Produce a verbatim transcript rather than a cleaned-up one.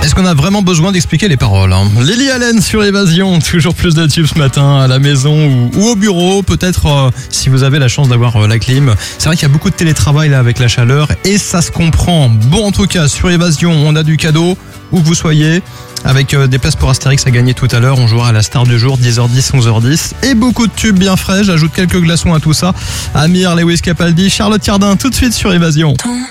Est-ce qu'on a vraiment besoin d'expliquer les paroles hein Lily Allen sur Évasion, toujours plus de tubes ce matin à la maison ou, ou au bureau, peut-être euh, si vous avez la chance d'avoir euh, la clim. C'est vrai qu'il y a beaucoup de télétravail là avec la chaleur et ça se comprend. Bon, en tout cas, sur Évasion, on a du cadeau, où que vous soyez, avec euh, des places pour Astérix à gagner tout à l'heure. On jouera à la star du jour, dix heures dix, onze heures dix. Et beaucoup de tubes bien frais, j'ajoute quelques glaçons à tout ça. Amir, Lewis Capaldi, Charlotte Cardin, tout de suite sur Évasion.